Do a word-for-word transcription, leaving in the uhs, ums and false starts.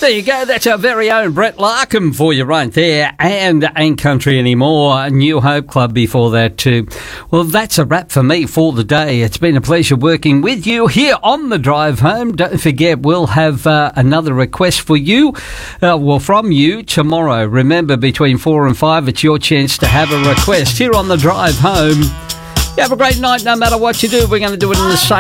There you go. That's our very own Brett Larkham for you right there. And Ain't Country Anymore. New Hope Club before that too. Well, that's a wrap for me for the day. It's been a pleasure working with you here on the drive home. Don't forget, we'll have uh, another request for you. Uh, well, from you tomorrow. Remember, between four and five, it's your chance to have a request here on the drive home. You have a great night no matter what you do. We're going to do it in the same